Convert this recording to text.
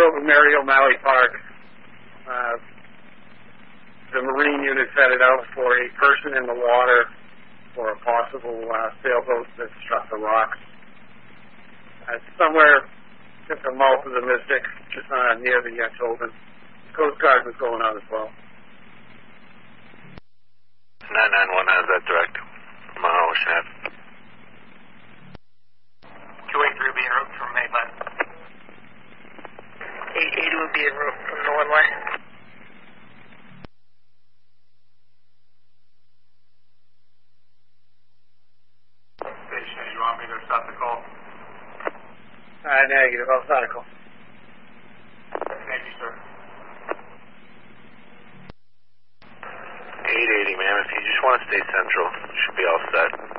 over Mary O'Malley Park. The Marine unit headed out for a person in the water for a possible sailboat that struck the rocks. Somewhere at the mouth of the Mystic, just near the Tobin. Coast Guard was going out as well. 991 has that direct from Ocean Ave. 283 would be en route from Mayland. 880 would be en route from North Line. Station, you want me to stop the call? Negative. I'll start a call. Thank you, sir. 880, ma'am. If you just want to stay central, you should be all set.